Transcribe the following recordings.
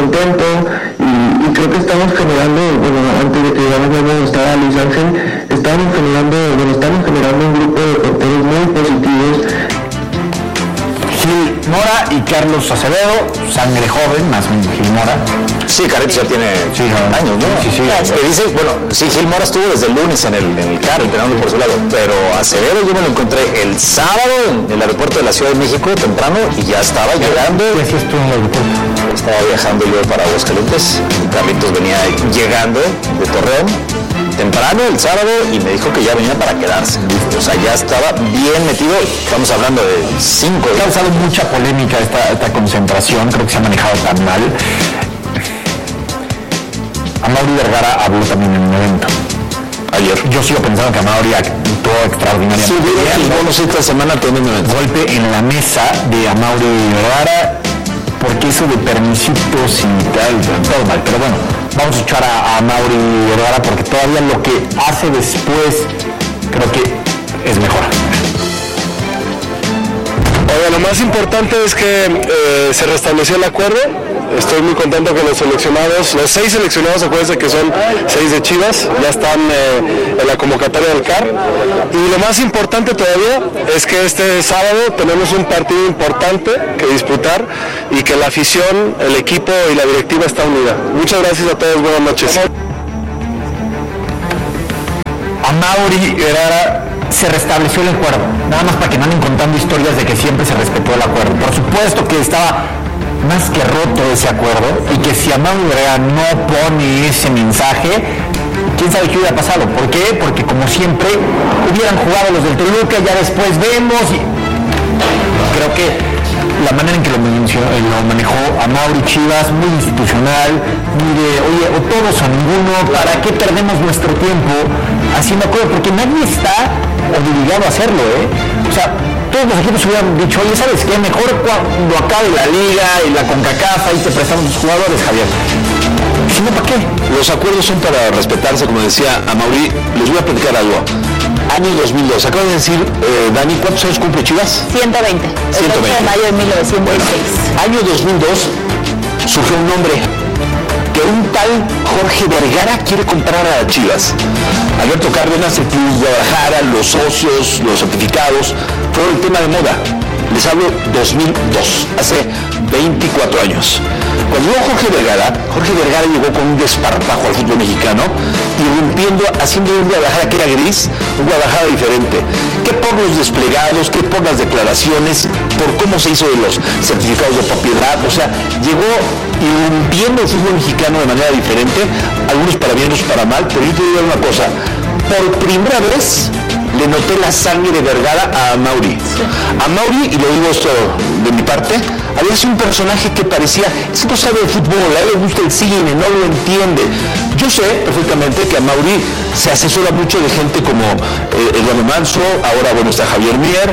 contento y creo que estamos generando, bueno, antes de que llegáramos a Luis Ángel, estamos generando un grupo de porteros muy positivos. Gil Mora y Carlos Acevedo, sangre joven, más Gil Mora. Sí, Carlitos ya tiene años, ¿no? Sí. Que dice, bueno, sí, Gil Mora estuvo desde el lunes en el CAR, entrenando por su lado, pero Acevedo yo me lo encontré el sábado en el aeropuerto de la Ciudad de México temprano y ya estaba llegando. ¿Qué hacías tú en el aeropuerto? Estaba viajando yo para Aguascalientes y Carlitos venía llegando de Torreón temprano el sábado y me dijo que ya venía para quedarse. O sea, ya estaba bien metido. Estamos hablando de 5 días. Ha causado mucha polémica esta concentración, creo que se ha manejado tan mal. Amaury Vergara habló también en un evento ayer. Yo sigo pensando que Amaury actuó extraordinariamente. Sí, vamos esta semana teniendo un golpe en la mesa de Amaury Vergara, porque eso de permisitos y tal, todo mal. Pero bueno, vamos a echar a Amaury Vergara porque todavía lo que hace después creo que es mejor. Oiga, lo más importante es que se restableció el acuerdo. Estoy muy contento que los 6 seleccionados, acuérdense que son 6 de Chivas, ya están en la convocatoria del CAR. Y lo más importante todavía es que este sábado tenemos un partido importante que disputar y que la afición, el equipo y la directiva está unida. Muchas gracias a todos, buenas noches. Amaury Vergara, se restableció el acuerdo, nada más para que no anden contando historias de que siempre se respetó el acuerdo. Por supuesto que estaba más que roto ese acuerdo y que si Amaury Vergara no pone ese mensaje, quién sabe qué hubiera pasado. ¿Por qué? Porque como siempre hubieran jugado los del Toluca, ya después vemos y creo que la manera en que lo manejó Amaury Chivas, muy institucional, muy de, oye, o todos o ninguno, ¿para qué perdemos nuestro tiempo haciendo acuerdo? Porque nadie está obligado a hacerlo, O sea, todos los equipos hubieran dicho, oye, ¿sabes qué? Mejor cuando acabe la Liga y la CONCACAF, ahí te prestamos los jugadores, Javier. Si no, ¿para qué? Los acuerdos son para respetarse, como decía Amaury. Les voy a platicar algo. Año 2002, acaba de decir Dani, ¿cuántos años cumple Chivas? 120. El 8 de mayo de 1906. Bueno, año 2002 surgió un nombre, que un tal Jorge Vergara quiere comprar a Chivas. Alberto Cárdenas, el Club Guadalajara, los socios, los certificados, fue el tema de moda. Les hablo 2002, hace 24 años. Cuando llegó Jorge Vergara llegó con un desparpajo al fútbol mexicano, irrumpiendo, haciendo un Guadalajara que era gris, un Guadalajara diferente. ¿Qué por los desplegados, qué por las declaraciones, por cómo se hizo de los certificados de propiedad? O sea, llegó irrumpiendo el fútbol mexicano de manera diferente, algunos para bien, otros para mal, pero yo te digo una cosa, por primera vez le noté la sangre de Vergara a Amaury. Sí. Amaury, y lo digo esto de mi parte, había sido un personaje que parecía, es que no sabe de fútbol, a él le gusta el cine, no lo entiende. Yo sé perfectamente que Amaury se asesora mucho de gente como Eduardo Manso, ahora bueno está Javier Mier,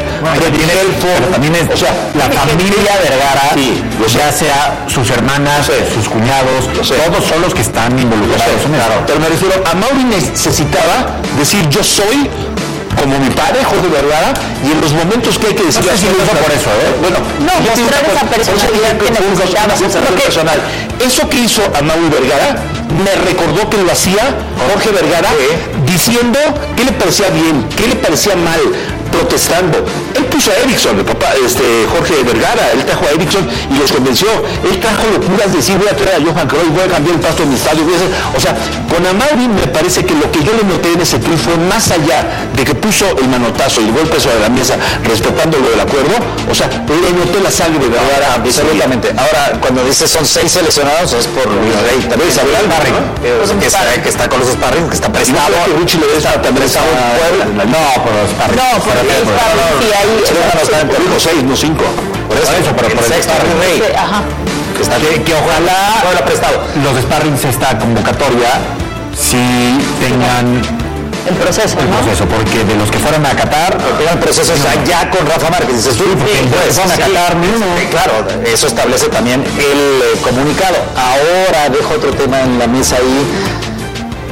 también es, o sea, la familia Vergara, sí, ya sea sus hermanas, sus cuñados, todos son los que están involucrados en eso. Claro, pero me refiero, Amaury necesitaba decir yo soy como mi padre, Jorge Vergara, y en los momentos que hay que decir... No sé si lo hizo por eso, Bueno, no, mostrar esa personalidad que necesitaba. Eso que hizo Amaury Vergara, me recordó que lo hacía Jorge Vergara, diciendo qué le parecía bien, qué le parecía mal, protestando. Él puso a Erickson, el papá, Jorge Vergara, él trajo a Erickson y los convenció. Él trajo locuras de decir, voy a traer a Johan Cruyff, voy a cambiar el pasto de mi estadio. O sea, con Amaury me parece que lo que yo le noté en ese triunfo fue más allá de que puso el manotazo y el golpe sobre la mesa, respetando lo del acuerdo, o sea, le noté la sangre de Vergara. Absolutamente. Ahora, cuando dices son 6 seleccionados, es por Luis Rey. También Isabel Barry, que está con los Sparring, que está prestado. Ruchi le está también prestado en Puebla. No, por los Sparring. No, por los Sparring, sí, ahí. Dijo 6, no 5. Por eso, pero por el Sparring Rey. Ajá. Que ojalá no lo ha prestado. Los Sparrings esta convocatoria sí tengan el proceso, porque de los que fueron a Qatar, el proceso ya con Rafa Márquez, dices tú, fueron a Qatar mismo. Claro, eso establece también el comunicado. Ahora dejo otro tema en la mesa ahí.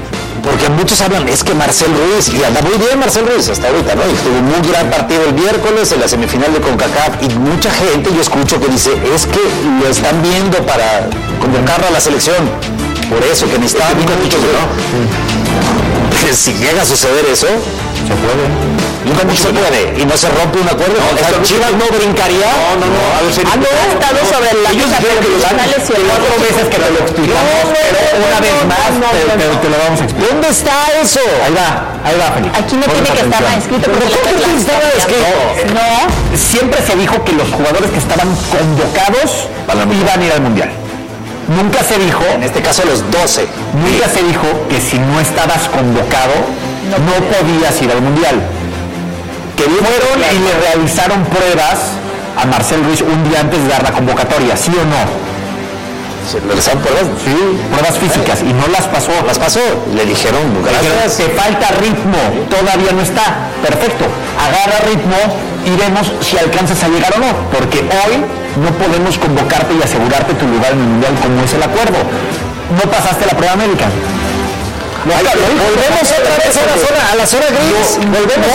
Porque muchos hablan, es que Marcel Ruiz, y anda muy bien Marcel Ruiz hasta ahorita, ¿no? Y tuvo un muy gran partido el miércoles en la semifinal de CONCACAF, y mucha gente yo escucho que dice, es que lo están viendo para convocarlo a la selección, por eso que necesitaba minutos, ¿no? Si llega a suceder eso, se puede. Nunca mucho se puede. Y no se rompe un acuerdo. No, Chivas no brincaría. No. Ha estado sobre la mesa, pero está lesionado. 4 veces que te lo explicamos, pero una vez más te lo vamos a explicar. ¿Dónde está eso? Ahí va, Felipe. Aquí no tiene que estar escrito. ¿Pero por qué estaba escrito? No. Siempre se dijo que los jugadores que estaban convocados iban a ir al Mundial. Nunca se dijo, En este caso los 12. nunca se dijo que si no estabas convocado no podías ir al Mundial. Que fueron y le realizaron pruebas a Marcel Ruiz un día antes de dar la convocatoria, ¿sí o no? ¿Se le realizaron pruebas? Sí, pruebas físicas, y no las pasó. Las pasó. Le dijeron, gracias. Te falta ritmo, todavía no está. Perfecto, agarra ritmo y vemos si alcanzas a llegar o no, porque hoy no podemos convocarte y asegurarte tu lugar en el Mundial como es el acuerdo. No pasaste la prueba médica. Volvemos otra vez a la zona gris. Volvemos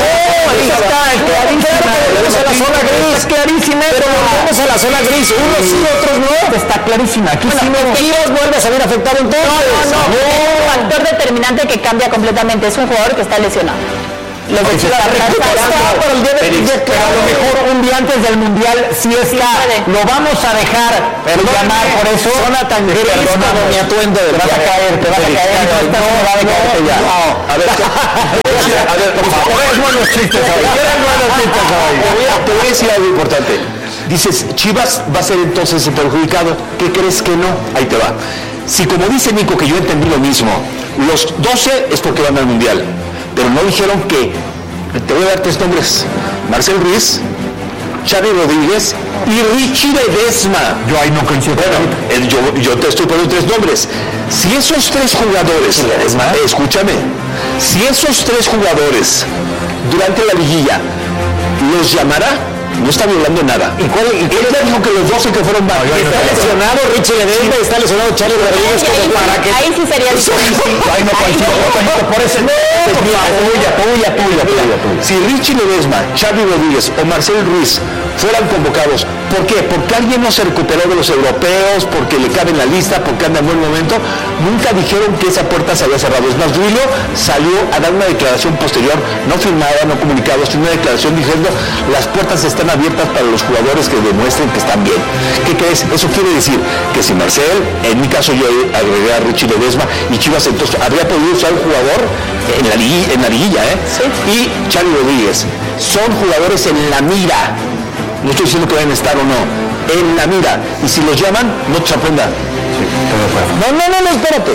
a la zona gris. Es clarísima. Pero volvemos a la zona gris. Unos sí, otros no. Está clarísima. Aquí sí Chivas vuelve a salir afectado entonces. No. Es un factor determinante que cambia completamente. Es un jugador que está lesionado. Los de Chivas pero a lo mejor un día antes del Mundial sí está. Lo vamos a dejar llamar por eso. Zona tan gris como mi atuendo. Te vas a caer. No va a caerte ya. A ver, por favor. Buenos chistes hoy. Te voy a decir algo importante. Dices, Chivas va a ser entonces el perjudicado. ¿Qué crees que no? Ahí te va. Si como dice Nico, que yo entendí lo mismo, los 12 es porque van al Mundial, pero no dijeron que, te voy a dar 3 nombres, Marcel Ruiz, Xavi Rodríguez y Richie Ledesma. Yo ahí no coincido. Bueno, yo te estoy poniendo 3 nombres. Si esos 3 jugadores, escúchame, si esos 3 jugadores durante la liguilla los llamará, no está violando nada. ¿Y cuál dijo que los 12 que fueron mal? Está lesionado Richie Ledesma, está lesionado Xavi Rodríguez. Ahí sí sería difícil. Ahí no coincido. Por eso tuya. Si Richie Ledesma, Xavi Rodríguez o Marcel Ruiz fueran convocados, ¿por qué? Porque alguien no se recuperó de los europeos, porque le cabe en la lista, porque anda en buen momento. Nunca dijeron que esa puerta se había cerrado. Es más, Duilio salió a dar una declaración posterior, no firmada, no comunicada, sino una declaración diciendo las puertas están abiertas para los jugadores que demuestren que están bien. ¿Qué crees? Eso quiere decir que si Marcel, en mi caso yo agregué a Richie Ledesma y Chivas entonces habría podido usar un jugador en la liguilla, Sí. Y Xavi Rodríguez son jugadores en la mira. No estoy diciendo que vayan a estar o no, en la mira. Y si los llaman, no te sorprenda. No, espérate.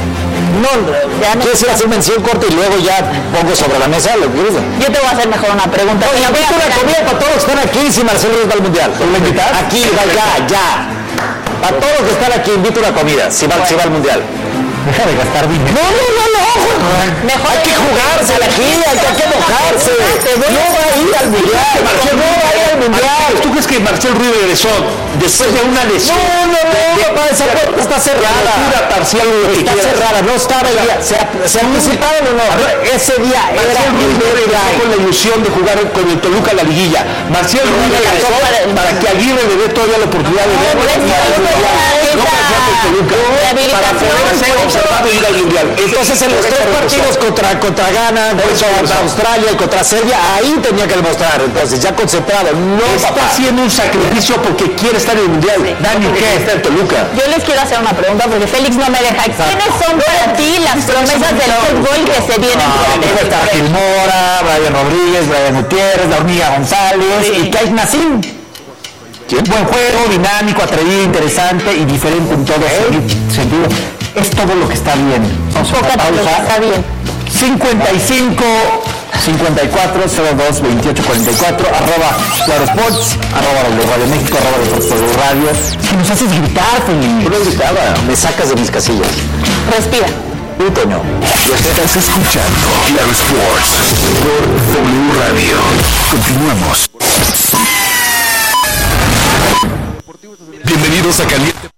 ¿Quieres ir a hacer mención corta y luego ya pongo sobre la mesa lo que quieres? Yo te voy a hacer mejor una pregunta. Oye, invito una comida para todos los que están aquí si Marcelo va al Mundial. ¿Lo invitas? Aquí, ya. Para todos los que están aquí invito una comida si va al Mundial. Deja de gastar dinero. No. Mejor hay que jugarse la gira, hay que mojarse. No va a ir al Mundial. ¿Tú crees que Marcel Ruiz regresó después de una lesión? No, papá, esa puerta está cerrada. Parcial, está cerrada, no estaba ya. ¿Se anticiparon o no? Ese día era con la ilusión de jugar con el Toluca la liguilla. Marcel Ruiz regresó para que Aguirre le dé todavía la oportunidad de ver. Entonces en los 3 partidos contra Ghana, contra Australia y contra Serbia, ahí tenía que demostrar. Entonces ya concentrado, no está haciendo un sacrificio porque quiere estar en el Mundial. Dani, ¿qué está en Toluca? Yo les quiero hacer una pregunta porque Félix no me deja. ¿Quiénes son para ti las promesas del fútbol que se vienen? Está Gil Mora, Brian Rodríguez, Brian Gutiérrez, la Hormiga González y Kais Nassim. Buen juego, dinámico, atrevido, interesante y diferente en todo sentido. Es todo lo que está bien. Vamos a una pausa. Está bien. 55 54 02 28 44 @Claro Sports, @Radio México, @Deportes Radio. Si nos haces gritar, Felipe. Yo no gritaba, me sacas de mis casillas. Respira. Toño. Estás escuchando Claro Sports por W Radio. Continuamos. Bienvenidos a Caliente.